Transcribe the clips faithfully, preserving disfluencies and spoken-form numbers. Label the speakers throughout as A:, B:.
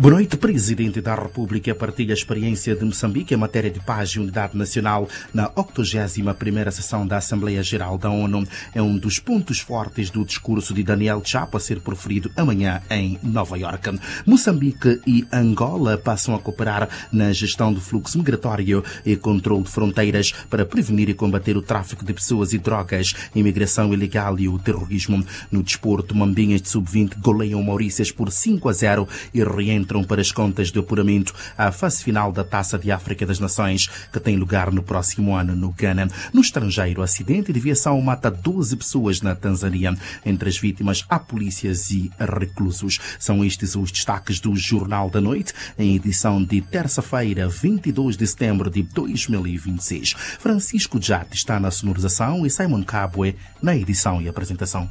A: Boa noite. Presidente da República partilha a experiência de Moçambique em matéria de paz e unidade nacional na octogésima primeira sessão da Assembleia Geral da ONU. É um dos pontos fortes do discurso de Daniel Chapo a ser proferido amanhã em Nova Iorque. Moçambique e Angola passam a cooperar na gestão do fluxo migratório e controle de fronteiras para prevenir e combater o tráfico de pessoas e drogas, a imigração ilegal e o terrorismo. No desporto, Mambinhas de sub vinte goleiam Maurícias por cinco a zero e reentram para as contas de apuramento à fase final da Taça de África das Nações, que tem lugar no próximo ano no Ghana. No estrangeiro, acidente de viação mata doze pessoas na Tanzânia. Entre as vítimas, há polícias e reclusos. São estes os destaques do Jornal da Noite, em edição de terça-feira, vinte e dois de setembro de dois mil e vinte e seis. Francisco Jate está na sonorização e Simon Cabwe na edição e apresentação.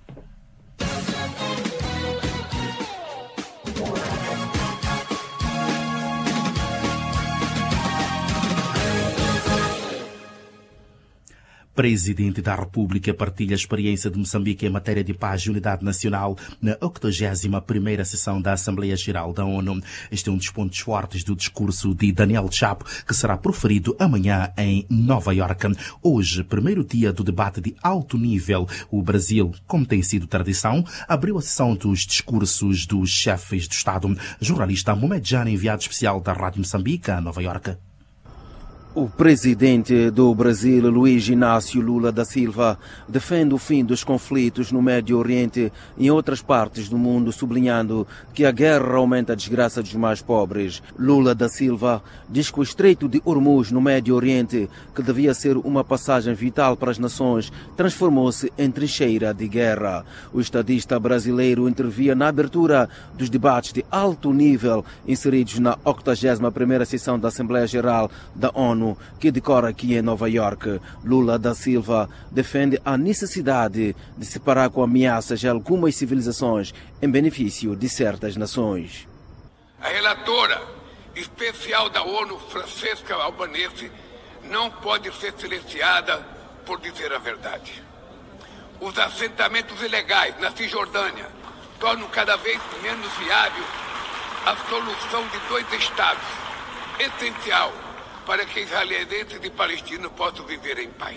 A: Presidente da República partilha a experiência de Moçambique em matéria de paz e unidade nacional na octogésima primeira sessão da Assembleia Geral da ONU. Este é um dos pontos fortes do discurso de Daniel Chapo, que será proferido amanhã em Nova Iorque. Hoje, primeiro dia do debate de alto nível, o Brasil, como tem sido tradição, abriu a sessão dos discursos dos chefes do Estado. Jornalista Mohamed Jana, enviado especial da Rádio Moçambique a Nova Iorque.
B: O presidente do Brasil, Luiz Inácio Lula da Silva, defende o fim dos conflitos no Médio Oriente e em outras partes do mundo, sublinhando que a guerra aumenta a desgraça dos mais pobres. Lula da Silva diz que o Estreito de Hormuz, no Médio Oriente, que devia ser uma passagem vital para as nações, transformou-se em trincheira de guerra. O estadista brasileiro intervia na abertura dos debates de alto nível inseridos na octogésima primeira sessão da Assembleia Geral da ONU, que decorre aqui em Nova Iorque. Lula da Silva defende a necessidade de separar com ameaças algumas civilizações em benefício de certas nações.
C: A relatora especial da ONU, Francesca Albanese, não pode ser silenciada por dizer a verdade. Os assentamentos ilegais na Cisjordânia tornam cada vez menos viável a solução de dois estados, essencial para que israelenses e palestinos possam viver em paz.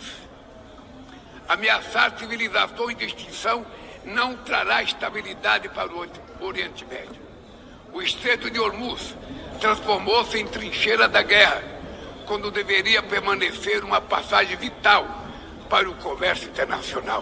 C: Ameaçar civilizações de extinção não trará estabilidade para o Oriente Médio. O Estreito de Hormuz transformou-se em trincheira da guerra, quando deveria permanecer uma passagem vital para o comércio internacional.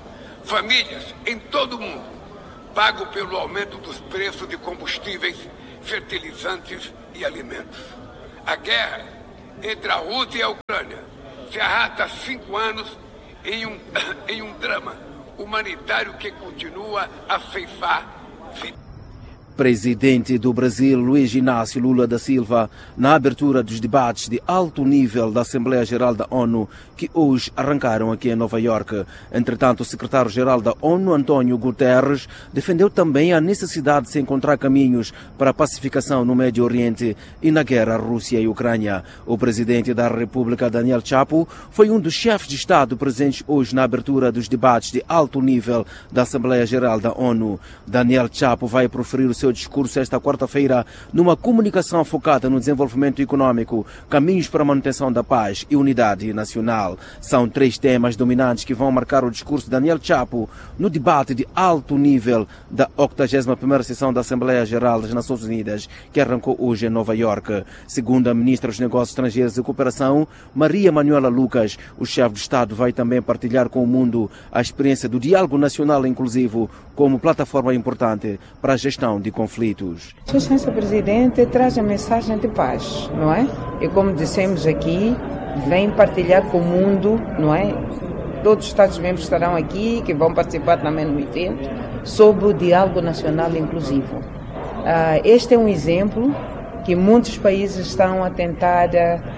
C: Famílias em todo o mundo pagam pelo aumento dos preços de combustíveis, fertilizantes e alimentos. A guerra entre a Rússia e a Ucrânia se arrasta há cinco anos em um, em um drama humanitário que continua a ceifar vidas.
B: Presidente do Brasil, Luiz Inácio Lula da Silva, na abertura dos debates de alto nível da Assembleia Geral da ONU, que hoje arrancaram aqui em Nova Iorque. Entretanto, o secretário-geral da ONU, António Guterres, defendeu também a necessidade de se encontrar caminhos para a pacificação no Médio Oriente e na guerra Rússia e Ucrânia. O presidente da República, Daniel Chapo, foi um dos chefes de Estado presentes hoje na abertura dos debates de alto nível da Assembleia Geral da ONU. Daniel Chapo vai proferir o seu discurso esta quarta-feira numa comunicação focada no desenvolvimento econômico, caminhos para a manutenção da paz e unidade nacional. São três temas dominantes que vão marcar o discurso de Daniel Chapo no debate de alto nível da octogésima primeira sessão da Assembleia Geral das Nações Unidas, que arrancou hoje em Nova Iorque. Segundo a ministra dos Negócios Estrangeiros e Cooperação, Maria Manuela Lucas, o chefe de Estado vai também partilhar com o mundo a experiência do diálogo nacional inclusivo como plataforma importante para a gestão de conflitos.
D: Sua Excelência Presidente traz a mensagem de paz, não é? E como dissemos aqui, vem partilhar com o mundo, não é? Todos os Estados-membros estarão aqui, que vão participar também no evento, sobre o diálogo nacional inclusivo. Uh, este é um exemplo que muitos países estão a tentar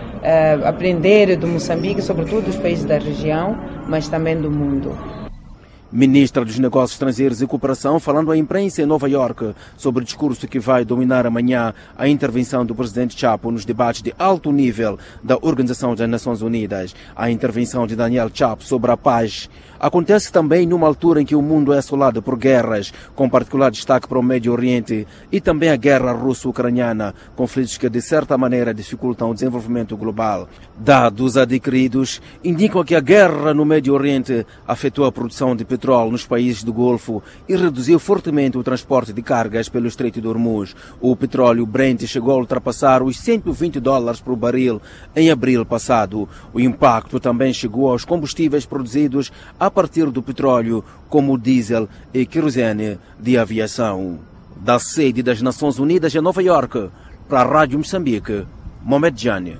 D: uh, aprender do Moçambique, sobretudo dos países da região, mas também do mundo.
B: Ministra dos Negócios Estrangeiros e Cooperação, falando à imprensa em Nova Iorque sobre o discurso que vai dominar amanhã a intervenção do presidente Chapo nos debates de alto nível da Organização das Nações Unidas. A intervenção de Daniel Chapo sobre a paz acontece também numa altura em que o mundo é assolado por guerras, com particular destaque para o Médio Oriente, e também a guerra russo-ucraniana, conflitos que de certa maneira dificultam o desenvolvimento global. Dados adquiridos indicam que a guerra no Médio Oriente afetou a produção de petróleo nos países do Golfo e reduziu fortemente o transporte de cargas pelo Estreito de Hormuz. O petróleo Brent chegou a ultrapassar os cento e vinte dólares por barril em abril passado. O impacto também chegou aos combustíveis produzidos a partir do petróleo, como o diesel e querosene de aviação. Da sede das Nações Unidas em Nova Iorque, para a Rádio Moçambique, Mohamed Jani.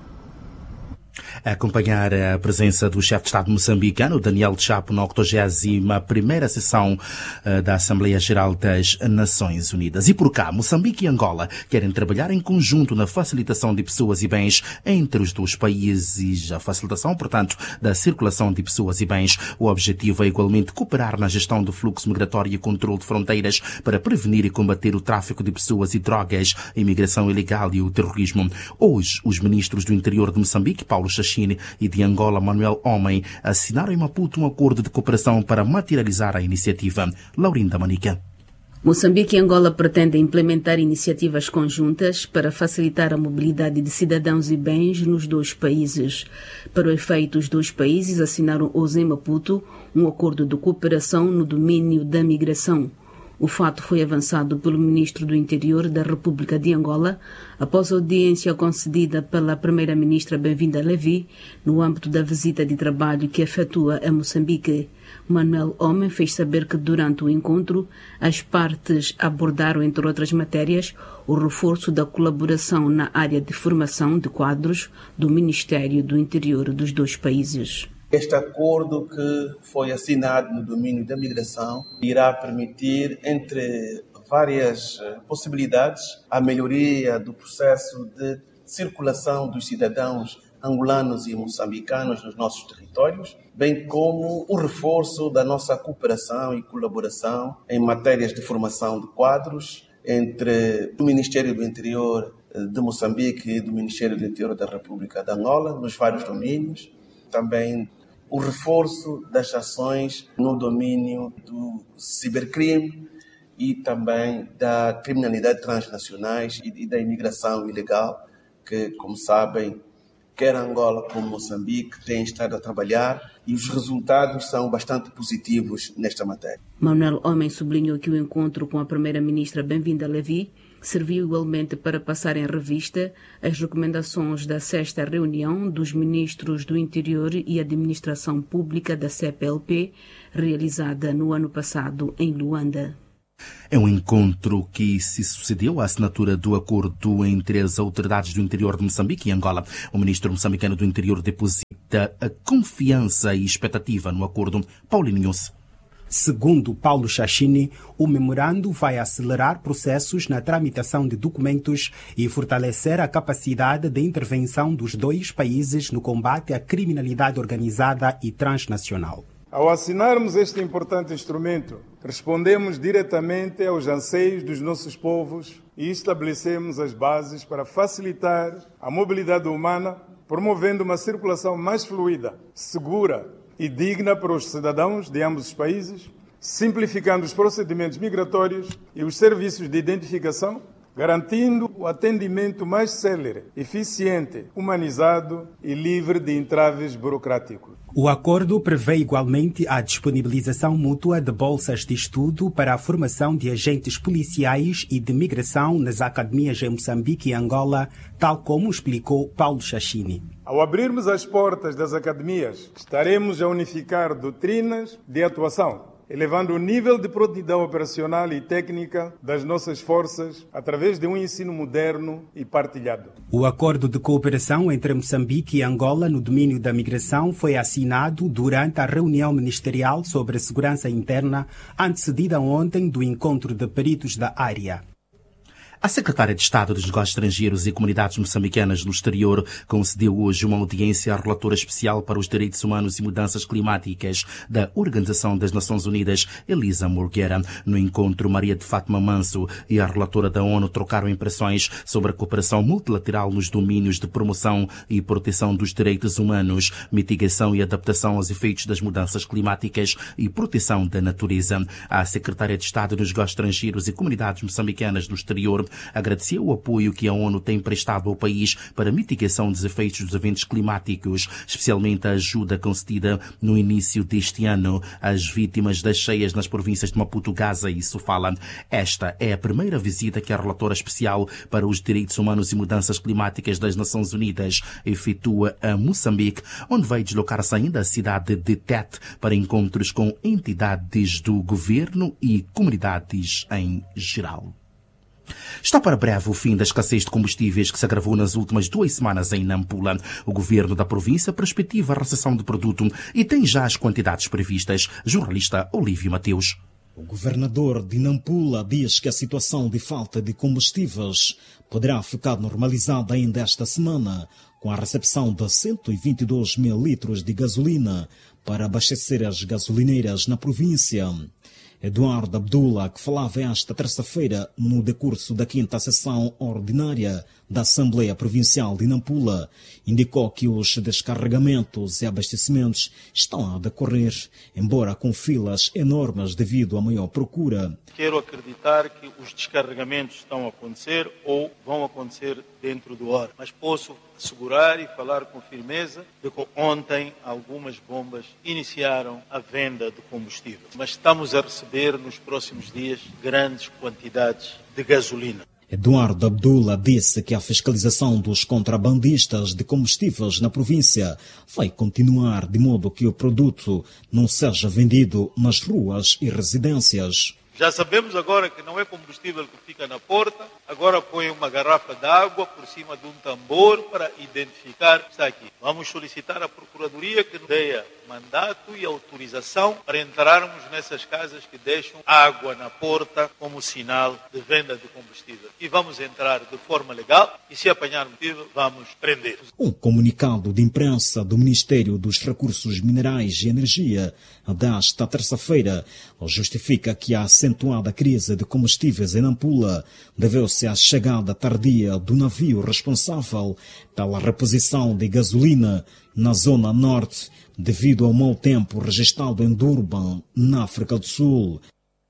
A: A acompanhar a presença do chefe de Estado moçambicano, Daniel Chapo, na octogésima primeira sessão uh, da Assembleia Geral das Nações Unidas. E por cá, Moçambique e Angola querem trabalhar em conjunto na facilitação de pessoas e bens entre os dois países. A facilitação, portanto, da circulação de pessoas e bens. O objetivo é igualmente cooperar na gestão do fluxo migratório e controle de fronteiras para prevenir e combater o tráfico de pessoas e drogas, a imigração ilegal e o terrorismo. Hoje, os ministros do interior de Moçambique, Paulo Chachine, e de Angola, Manuel Homem, assinaram em Maputo um acordo de cooperação para materializar a iniciativa. Laurinda Manica.
E: Moçambique e Angola pretendem implementar iniciativas conjuntas para facilitar a mobilidade de cidadãos e bens nos dois países. Para o efeito, os dois países assinaram hoje em Maputo um acordo de cooperação no domínio da migração. O fato foi avançado pelo ministro do Interior da República de Angola após a audiência concedida pela primeira-ministra Bem-vinda Levi no âmbito da visita de trabalho que efetua a Moçambique. Manuel Homem fez saber que durante o encontro as partes abordaram, entre outras matérias, o reforço da colaboração na área de formação de quadros do Ministério do Interior dos dois países.
F: Este acordo que foi assinado no domínio da migração irá permitir, entre várias possibilidades, a melhoria do processo de circulação dos cidadãos angolanos e moçambicanos nos nossos territórios, bem como o reforço da nossa cooperação e colaboração em matérias de formação de quadros entre o Ministério do Interior de Moçambique e do Ministério do Interior da República de Angola, nos vários domínios. Também o reforço das ações no domínio do cibercrime e também da criminalidade transnacionais e da imigração ilegal, que, como sabem, quer Angola como Moçambique têm estado a trabalhar e os resultados são bastante positivos nesta matéria.
E: Manuel Homem sublinhou que o encontro com a primeira-ministra Bem-vinda Levi serviu igualmente para passar em revista as recomendações da sexta reunião dos ministros do Interior e Administração Pública da C P L P, realizada no ano passado em Luanda.
A: É um encontro que se sucedeu à assinatura do acordo entre as autoridades do interior de Moçambique e Angola. O ministro moçambicano do Interior deposita a confiança e expectativa no acordo. Paulinho.
G: Segundo Paulo Chachine, o memorando vai acelerar processos na tramitação de documentos e fortalecer a capacidade de intervenção dos dois países no combate à criminalidade organizada e transnacional.
H: Ao assinarmos este importante instrumento, respondemos diretamente aos anseios dos nossos povos e estabelecemos as bases para facilitar a mobilidade humana, promovendo uma circulação mais fluida, segura e digna para os cidadãos de ambos os países, simplificando os procedimentos migratórios e os serviços de identificação, garantindo o atendimento mais célere, eficiente, humanizado e livre de entraves burocráticos.
G: O acordo prevê igualmente a disponibilização mútua de bolsas de estudo para a formação de agentes policiais e de migração nas academias em Moçambique e Angola, tal como explicou Paulo Chachine.
H: Ao abrirmos as portas das academias, estaremos a unificar doutrinas de atuação, elevando o nível de prontidão operacional e técnica das nossas forças através de um ensino moderno e partilhado.
G: O acordo de cooperação entre Moçambique e Angola no domínio da migração foi assinado durante a reunião ministerial sobre a segurança interna, antecedida ontem do encontro de peritos da área.
A: A secretária de Estado dos Negócios Estrangeiros e Comunidades Moçambicanas no Exterior concedeu hoje uma audiência à relatora especial para os direitos humanos e mudanças climáticas da Organização das Nações Unidas, Elisa Morguera. No encontro, Maria de Fátima Manso e a relatora da ONU trocaram impressões sobre a cooperação multilateral nos domínios de promoção e proteção dos direitos humanos, mitigação e adaptação aos efeitos das mudanças climáticas e proteção da natureza. A secretária de Estado dos Negócios Estrangeiros e Comunidades Moçambicanas no Exterior agradeceu o apoio que a ONU tem prestado ao país para a mitigação dos efeitos dos eventos climáticos, especialmente a ajuda concedida no início deste ano às vítimas das cheias nas províncias de Maputo, Gaza e Sofala. Esta é a primeira visita que a relatora especial para os direitos humanos e mudanças climáticas das Nações Unidas efetua a Moçambique, onde vai deslocar-se ainda à cidade de Tete para encontros com entidades do governo e comunidades em geral. Está para breve o fim da escassez de combustíveis que se agravou nas últimas duas semanas em Nampula. O governo da província perspectiva a recessão de produto e tem já as quantidades previstas. Jornalista Olívio Mateus.
I: O governador de Nampula diz que a situação de falta de combustíveis poderá ficar normalizada ainda esta semana, com a recepção de cento e vinte e dois mil litros de gasolina para abastecer as gasolineiras na província. Eduardo Abdullah, que falava esta terça-feira no decurso da quinta sessão ordinária da Assembleia Provincial de Nampula, indicou que os descarregamentos e abastecimentos estão a decorrer, embora com filas enormes devido à maior procura.
J: Quero acreditar que os descarregamentos estão a acontecer ou vão acontecer dentro do hora, mas posso assegurar e falar com firmeza de que ontem algumas bombas iniciaram a venda de combustível, mas estamos a receber nos próximos dias grandes quantidades de gasolina.
I: Eduardo Abdullah disse que a fiscalização dos contrabandistas de combustíveis na província vai continuar de modo que o produto não seja vendido nas ruas e residências.
J: Já sabemos agora que não é combustível que fica na porta, agora põe uma garrafa de água por cima de um tambor para identificar que está aqui. Vamos solicitar à Procuradoria que nos dê mandato e autorização para entrarmos nessas casas que deixam água na porta como sinal de venda de combustível. E vamos entrar de forma legal e se apanharmos combustível, vamos prender.
I: Um comunicado de imprensa do Ministério dos Recursos Minerais e Energia desta terça-feira justifica que a acentuada crise de combustíveis em Nampula deveu-se à chegada tardia do navio responsável pela reposição de gasolina na zona norte devido ao mau tempo registrado em Durban, na África do Sul.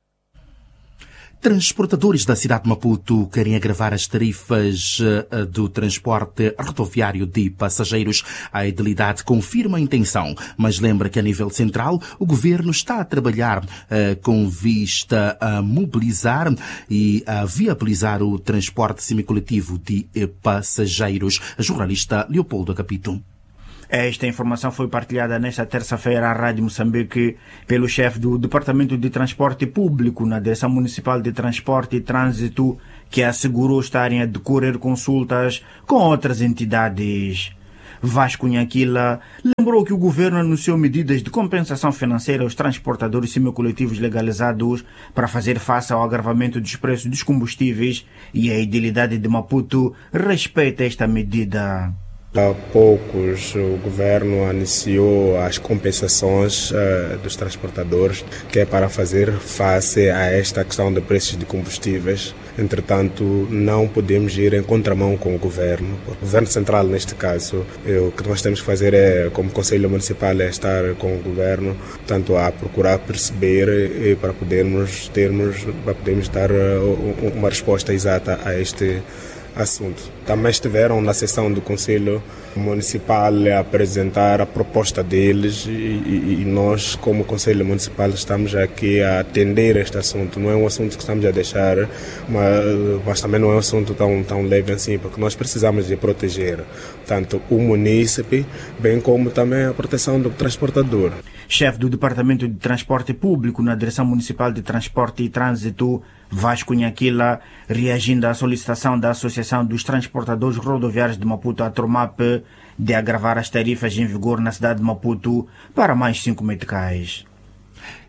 A: Transportadores da cidade de Maputo querem agravar as tarifas do transporte rodoviário de passageiros. A edilidade confirma a intenção, mas lembra que a nível central o governo está a trabalhar uh, com vista a mobilizar e a viabilizar o transporte semicoletivo de passageiros. A jornalista Leopoldo Capito.
K: Esta informação foi partilhada nesta terça-feira à Rádio Moçambique pelo chefe do Departamento de Transporte Público na Direção Municipal de Transporte e Trânsito, que assegurou estarem a decorrer consultas com outras entidades. Vasco Nhaquila lembrou que o governo anunciou medidas de compensação financeira aos transportadores semicoletivos legalizados para fazer face ao agravamento dos preços dos combustíveis e a edilidade de Maputo respeita esta medida.
L: Há poucos o governo anunciou as compensações uh, dos transportadores, que é para fazer face a esta questão de preços de combustíveis. Entretanto, não podemos ir em contramão com o governo. O governo central, neste caso, o que nós temos que fazer é, como Conselho Municipal, é estar com o governo, tanto a procurar perceber e para podermos termos, para podermos dar uh, uma resposta exata a este assunto. Também estiveram na sessão do Conselho Municipal a apresentar a proposta deles e, e, e nós, como Conselho Municipal, estamos aqui a atender este assunto. Não é um assunto que estamos a deixar, mas, mas também não é um assunto tão, tão leve assim, porque nós precisamos de proteger tanto o munícipe, bem como também a proteção do transportador.
K: Chefe do Departamento de Transporte Público na Direção Municipal de Transporte e Trânsito, Vasco Nhaquila, reagindo à solicitação da Associação dos Transportadores Rodoviários de Maputo, a Tromap, de agravar as tarifas em vigor na cidade de Maputo para mais cinco meticais.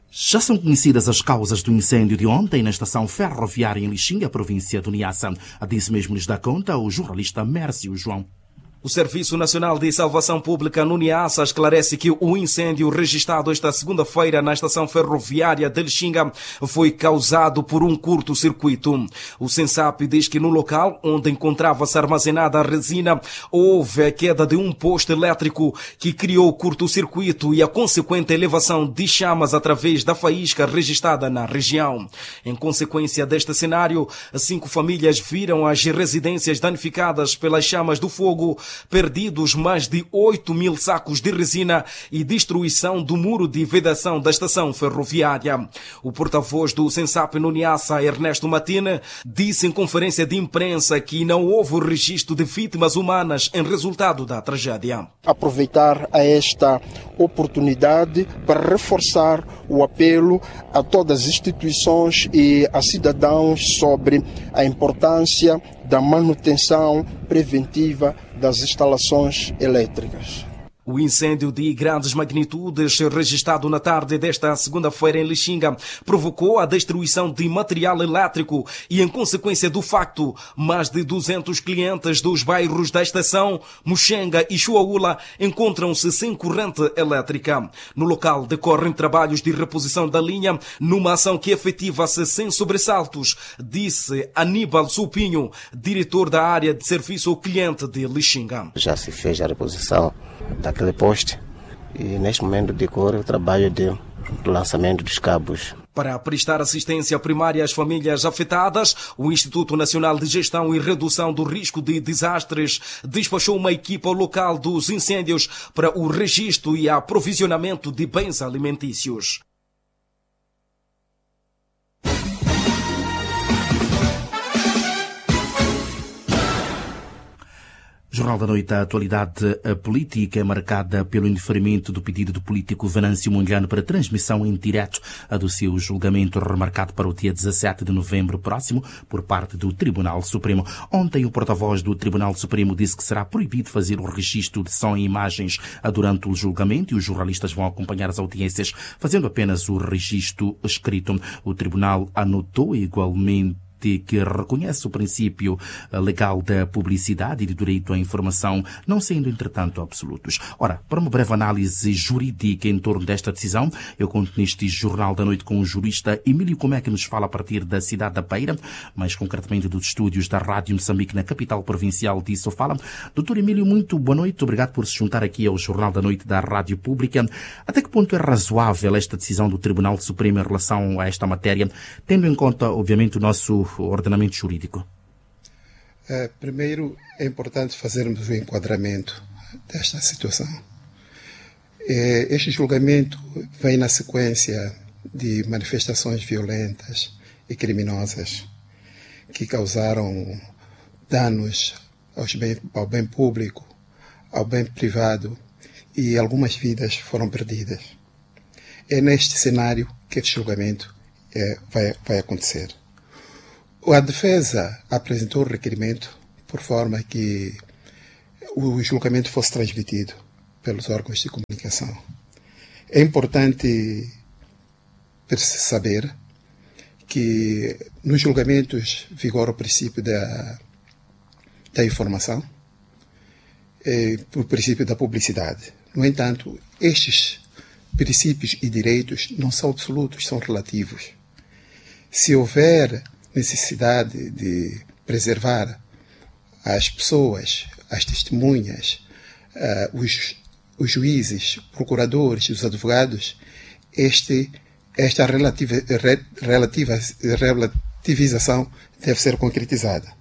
A: Já são conhecidas as causas do incêndio de ontem na estação ferroviária em Lixinga, província do Niassa. A disso mesmo lhes dá conta o jornalista Mércio João.
M: O Serviço Nacional de Salvação Pública no Niassa esclarece que o incêndio registrado esta segunda-feira na estação ferroviária de Lixinga foi causado por um curto-circuito. O Sensap diz que no local onde encontrava-se armazenada a resina houve a queda de um poste elétrico que criou curto-circuito e a consequente elevação de chamas através da faísca registrada na região. Em consequência deste cenário, cinco famílias viram as residências danificadas pelas chamas do fogo, perdidos mais de oito mil sacos de resina e destruição do muro de vedação da estação ferroviária. O porta-voz do Sensap no Niassa, Ernesto Matine, disse em conferência de imprensa que não houve registro de vítimas humanas em resultado da tragédia.
N: Aproveitar a esta oportunidade para reforçar o apelo a todas as instituições e a cidadãos sobre a importância da manutenção preventiva das instalações elétricas.
M: O incêndio de grandes magnitudes registrado na tarde desta segunda-feira em Lixinga provocou a destruição de material elétrico e, em consequência do facto, mais de duzentos clientes dos bairros da estação, Muxenga e Chuaula encontram-se sem corrente elétrica. No local decorrem trabalhos de reposição da linha numa ação que efetiva-se sem sobressaltos, disse Aníbal Supinho, diretor da área de serviço ao cliente de Lixinga.
O: Já se fez a reposição daquele poste e neste momento decorre o trabalho de lançamento dos cabos.
M: Para prestar assistência primária às famílias afetadas, o Instituto Nacional de Gestão e Redução do Risco de Desastres despachou uma equipa ao local dos incêndios para o registro e aprovisionamento de bens alimentícios.
A: Jornal da Noite, a atualidade política é marcada pelo indeferimento do pedido do político Venâncio Mondlane para transmissão em direto do seu julgamento remarcado para o dia dezassete de novembro próximo por parte do Tribunal Supremo. Ontem o porta-voz do Tribunal Supremo disse que será proibido fazer o registro de som e imagens durante o julgamento e os jornalistas vão acompanhar as audiências fazendo apenas o registro escrito. O Tribunal anotou igualmente que reconhece o princípio legal da publicidade e do direito à informação, não sendo, entretanto, absolutos. Ora, para uma breve análise jurídica em torno desta decisão, eu conto neste Jornal da Noite com o jurista Emílio Comé, que nos fala a partir da cidade da Beira, mais concretamente dos estúdios da Rádio Moçambique, na capital provincial de Sofala. Doutor Emílio, muito boa noite. Obrigado por se juntar aqui ao Jornal da Noite da Rádio Pública. Até que ponto é razoável esta decisão do Tribunal Supremo em relação a esta matéria, tendo em conta, obviamente, o nosso ordenamento jurídico?
P: Uh, primeiro, é importante fazermos o enquadramento desta situação. Uh, este julgamento vem na sequência de manifestações violentas e criminosas que causaram danos aos bem, ao bem público, ao bem privado e algumas vidas foram perdidas. É neste cenário que este julgamento uh, vai, vai acontecer. A defesa apresentou o requerimento por forma que o julgamento fosse transmitido pelos órgãos de comunicação. É importante saber que nos julgamentos vigora o princípio da, da informação, é, o princípio da publicidade. No entanto, estes princípios e direitos não são absolutos, são relativos. Se houver necessidade de preservar as pessoas, as testemunhas, uh, os, os juízes, procuradores, os advogados, este, esta relativa, re, relativa, relativização deve ser concretizada.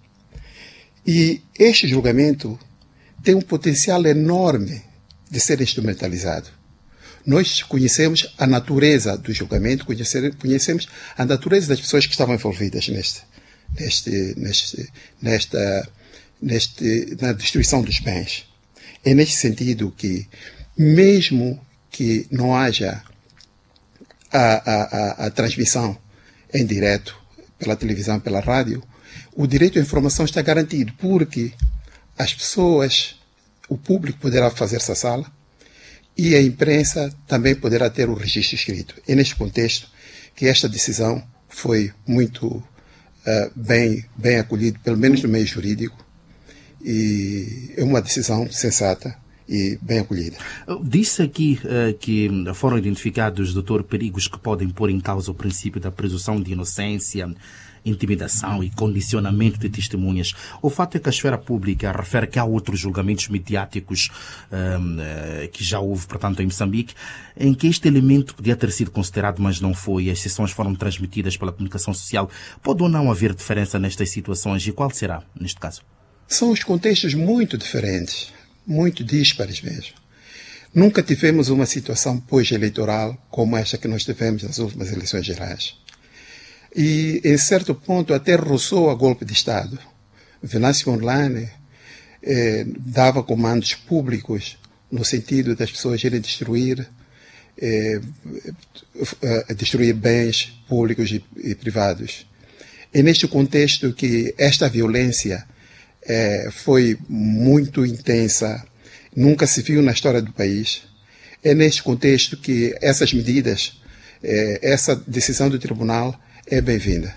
P: E este julgamento tem um potencial enorme de ser instrumentalizado. Nós conhecemos a natureza do julgamento, conhecemos a natureza das pessoas que estavam envolvidas neste, neste, neste, nesta, neste, na destruição dos bens. É neste sentido que, mesmo que não haja a, a, a, a transmissão em direto pela televisão, pela rádio, o direito à informação está garantido, porque as pessoas, o público poderá fazer-se à sala e a imprensa também poderá ter o registro escrito. É neste contexto que esta decisão foi muito uh, bem, bem acolhida, pelo menos no meio jurídico, e é uma decisão sensata e bem acolhida.
A: Disse aqui uh, que foram identificados, doutor, perigos que podem pôr em causa o princípio da presunção de inocência, intimidação e condicionamento de testemunhas. O fato é que a esfera pública refere que há outros julgamentos mediáticos um, uh, que já houve, portanto, em Moçambique, em que este elemento podia ter sido considerado, mas não foi. As sessões foram transmitidas pela comunicação social. Pode ou não haver diferença nestas situações e qual será, neste caso?
P: São os contextos muito diferentes, muito díspares mesmo. Nunca tivemos uma situação pós-eleitoral como esta que nós tivemos nas últimas eleições gerais. E, em certo ponto, até roçou a golpe de Estado. Venâncio Mondlane eh, dava comandos públicos no sentido das pessoas irem destruir, eh, eh, destruir bens públicos e, e privados. É neste contexto que esta violência eh, foi muito intensa, nunca se viu na história do país. É neste contexto que essas medidas, eh, essa decisão do tribunal é bem-vinda.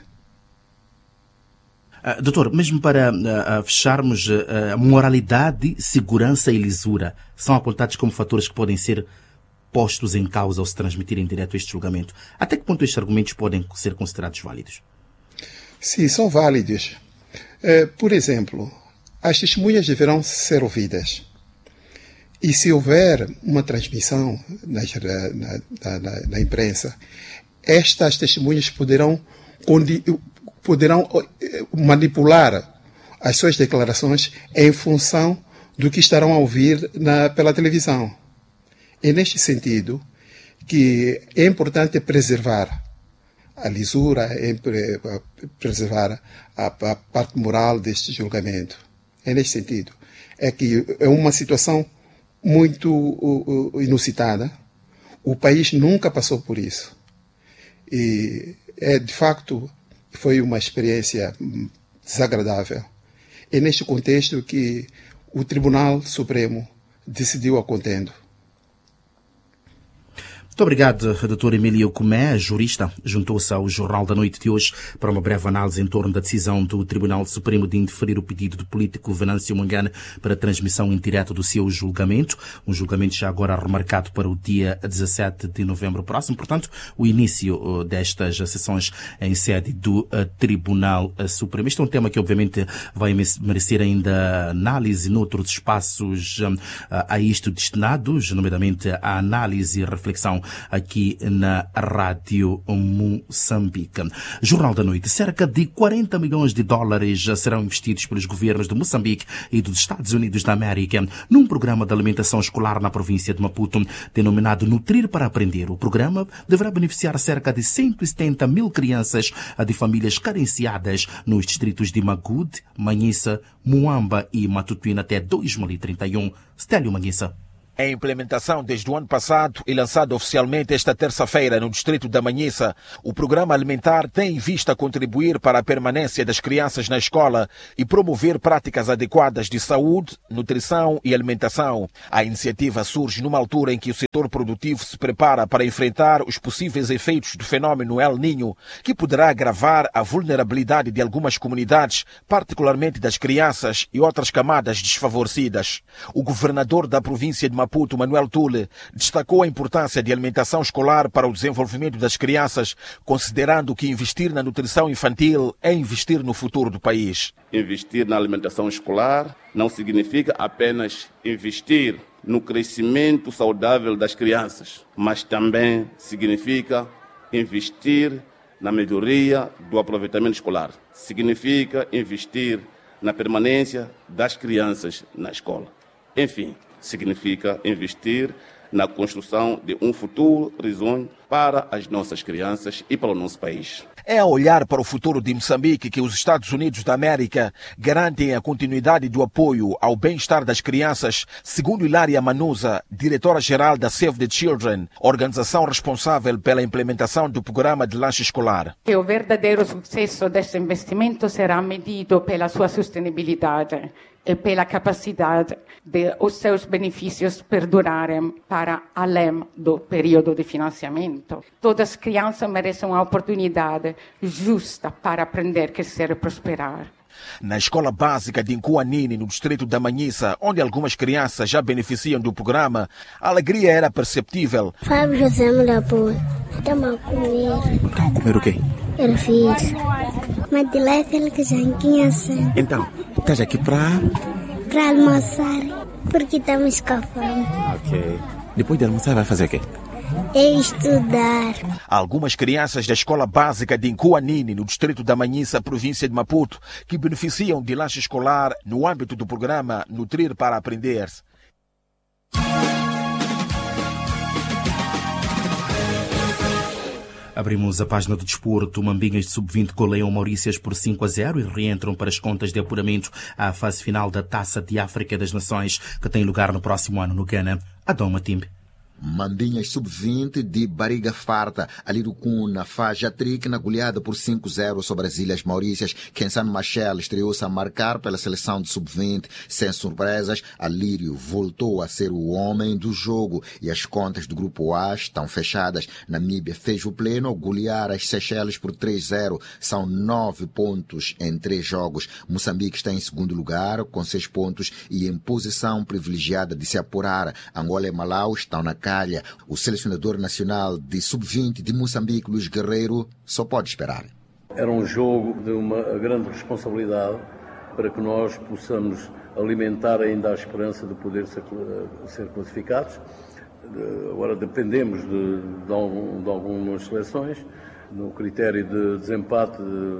A: Uh, doutor, mesmo para uh, fecharmos, uh, moralidade, segurança e lisura são apontados como fatores que podem ser postos em causa ao se transmitirem direto este julgamento. Até que ponto estes argumentos podem ser considerados válidos?
P: Sim, são válidos. Uh, por exemplo, as testemunhas deverão ser ouvidas. E se houver uma transmissão na, na, na, na imprensa, estas testemunhas poderão, poderão manipular as suas declarações em função do que estarão a ouvir na, pela televisão. É neste sentido que é importante preservar a lisura, é preservar a, a parte moral deste julgamento. É neste sentido. É que é uma situação muito uh, inusitada. O país nunca passou por isso. E, é, de facto, foi uma experiência desagradável. É neste contexto que o Tribunal Supremo decidiu a contendo.
A: Muito obrigado, doutor Emílio Comé, jurista, juntou-se ao Jornal da Noite de hoje para uma breve análise em torno da decisão do Tribunal Supremo de indeferir o pedido do político Venâncio Mondlane para transmissão indireta do seu julgamento, um julgamento já agora remarcado para o dia dezassete de novembro próximo, portanto, o início destas sessões em sede do Tribunal Supremo. Este é um tema que, obviamente, vai merecer ainda análise noutros espaços a isto destinados, nomeadamente a análise e reflexão aqui na Rádio Moçambique. Jornal da Noite. Cerca de quarenta milhões de dólares serão investidos pelos governos de Moçambique e dos Estados Unidos da América num programa de alimentação escolar na província de Maputo, denominado Nutrir para Aprender. O programa deverá beneficiar cerca de cento e setenta mil crianças de famílias carenciadas nos distritos de Magude, Manhissa, Muamba e Matutuína até dois mil e trinta e um. Stélio Manhissa.
Q: Em implementação desde o ano passado e lançado oficialmente esta terça-feira no distrito da Manhissa, o programa alimentar tem em vista contribuir para a permanência das crianças na escola e promover práticas adequadas de saúde, nutrição e alimentação. A iniciativa surge numa altura em que o setor produtivo se prepara para enfrentar os possíveis efeitos do fenômeno El Niño, que poderá agravar a vulnerabilidade de algumas comunidades, particularmente das crianças e outras camadas desfavorecidas. O governador da província de Maputo, Manuel Tule, destacou a importância de alimentação escolar para o desenvolvimento das crianças, considerando que investir na nutrição infantil é investir no futuro do país.
R: Investir na alimentação escolar não significa apenas investir no crescimento saudável das crianças, mas também significa investir na melhoria do aproveitamento escolar. Significa investir na permanência das crianças na escola. Enfim, significa investir na construção de um futuro risonho para as nossas crianças e para o nosso país.
Q: É a olhar para o futuro de Moçambique que os Estados Unidos da América garantem a continuidade do apoio ao bem-estar das crianças, segundo Hilária Manuza, diretora-geral da Save the Children, organização responsável pela implementação do programa de lanche escolar.
S: O verdadeiro sucesso deste investimento será medido pela sua sustentabilidade, e pela capacidade de os seus benefícios perdurarem para além do período de financiamento. Todas as crianças merecem uma oportunidade justa para aprender, crescer e prosperar.
Q: Na escola básica de Nkuanini, no distrito da Manhissa, onde algumas crianças já beneficiam do programa, a alegria era perceptível.
T: Fábio José Mulaboa, estamos a comer.
Q: Estão a comer o quê?
T: Eu fiz. Mas de lá é aquele que já tinha assim.
Q: Então, estás aqui para...
T: Para almoçar, porque estamos com fome.
Q: Ok. Depois de almoçar vai fazer o quê?
T: É estudar.
Q: Algumas crianças da escola básica de Nkuanini, no distrito da Manhissa, província de Maputo, que beneficiam de lanche escolar no âmbito do programa Nutrir para Aprender.
A: Abrimos a página do desporto. Mambinhas de sub vinte goleiam Maurícias por cinco a zero e reentram para as contas de apuramento à fase final da Taça de África das Nações, que tem lugar no próximo ano no Ghana. Adão Matimbe.
U: Mambinhas sub vinte de barriga farta, ali do Cuna, faz hat-trick na goleada por cinco a zero sobre as Ilhas Maurícias. Kensan Machel estreou-se a marcar pela seleção de sub vinte. Sem surpresas, Alírio voltou a ser o homem do jogo e as contas do grupo A estão fechadas. Namíbia fez o pleno ao golear as Seychelles por três a zero. São nove pontos em três jogos. Moçambique está em segundo lugar com seis pontos e em posição privilegiada de se apurar. Angola e Malau estão na casa. O selecionador nacional de sub vinte de Moçambique, Luís Guerreiro, só pode esperar.
V: Era um jogo de uma grande responsabilidade para que nós possamos alimentar ainda a esperança de poder ser, ser classificados. Agora dependemos de, de, algum, de algumas seleções. No critério de desempate,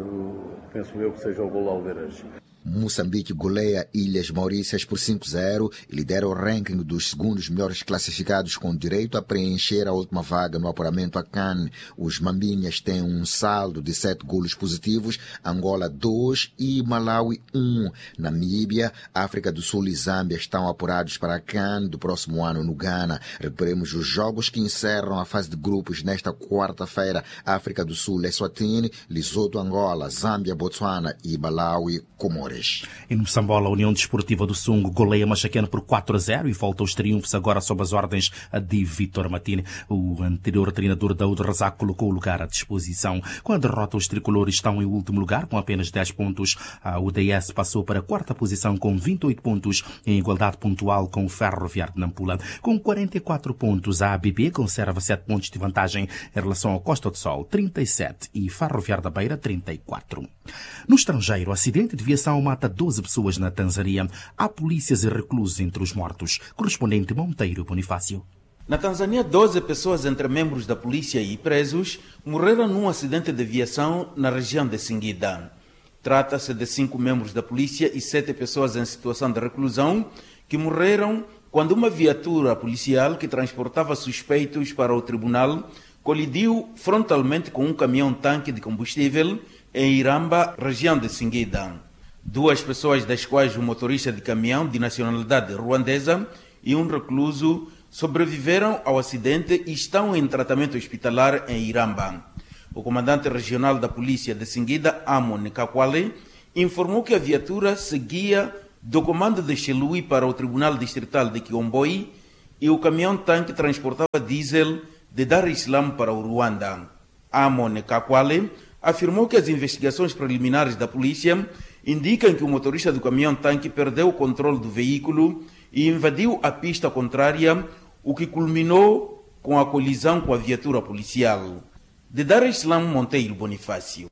V: penso eu que seja o gol Alvarez.
U: Moçambique goleia Ilhas Maurícias por cinco a zero e lidera o ranking dos segundos melhores classificados com direito a preencher a última vaga no apuramento a CAN. Os Mambinhas têm um saldo de sete golos positivos, Angola dois e Malawi um. Namíbia, África do Sul e Zâmbia estão apurados para a CAN do próximo ano no Ghana. Reparemos os jogos que encerram a fase de grupos nesta quarta-feira. África do Sul, Eswatini, Lesotho, Angola, Zâmbia, Botsuana e Malawi, Comores.
A: Em Moçambola, a União Desportiva do Sungo goleia Machaqueno por quatro a zero e volta aos triunfos agora sob as ordens de Vitor Matini. O anterior treinador Daúd Razak colocou o lugar à disposição. Com a derrota, os tricolores estão em último lugar com apenas dez pontos. A U D S passou para a quarta posição com vinte e oito pontos em igualdade pontual com o Ferroviário de Nampula. Com quarenta e quatro pontos, a A B B conserva sete pontos de vantagem em relação ao Costa do Sol, trinta e sete, e Ferroviário da Beira, trinta e quatro. No estrangeiro, acidente de viação mata doze pessoas na Tanzânia. Há polícias e reclusos entre os mortos. Correspondente Monteiro Bonifácio.
W: Na Tanzânia, doze pessoas entre membros da polícia e presos morreram num acidente de viação na região de Singida. Trata-se de cinco membros da polícia e sete pessoas em situação de reclusão que morreram quando uma viatura policial que transportava suspeitos para o tribunal colidiu frontalmente com um caminhão-tanque de combustível em Iramba, região de Singida. Duas pessoas, das quais um motorista de caminhão de nacionalidade ruandesa e um recluso, sobreviveram ao acidente e estão em tratamento hospitalar em Iramba. O comandante regional da polícia de Singida, Amon Kakwale, informou que a viatura seguia do comando de Xelui para o Tribunal Distrital de Kiomboi e o caminhão-tanque transportava diesel de Dar es Salaam para o Ruanda. Amon Kakwale afirmou que as investigações preliminares da polícia indicam que o motorista do caminhão-tanque perdeu o controle do veículo e invadiu a pista contrária, o que culminou com a colisão com a viatura policial. De Dar es Salaam, Monteiro Bonifácio.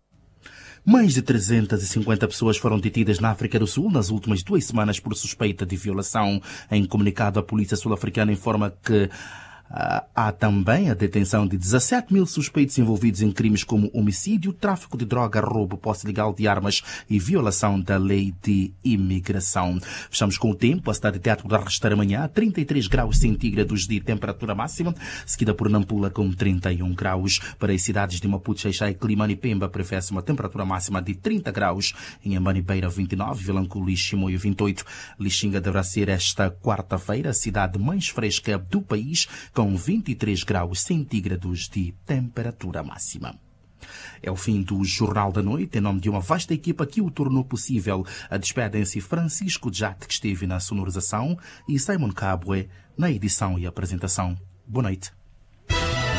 A: Mais de trezentas e cinquenta pessoas foram detidas na África do Sul nas últimas duas semanas por suspeita de violação. Em comunicado, a polícia sul-africana informa que Uh, há também a detenção de dezassete mil suspeitos envolvidos em crimes como homicídio, tráfico de droga, roubo, posse ilegal de armas e violação da lei de imigração. Fechamos com o tempo. A cidade de Teatro vai registrar amanhã trinta e três graus centígrados de temperatura máxima, seguida por Nampula com trinta e um graus. Para as cidades de Maputo, Xaixai, Climane e Pemba, prefere-se uma temperatura máxima de trinta graus. Em Ambanibeira, vinte e nove, Vilanculo e Chimoio, vinte e oito. Lixinga deverá ser esta quarta-feira a cidade mais fresca do país, com vinte e três graus centígrados de temperatura máxima. É o fim do Jornal da Noite. Em nome de uma vasta equipa que o tornou possível, a despedem-se Francisco Jate, que esteve na sonorização, e Simon Cabwe na edição e apresentação. Boa noite.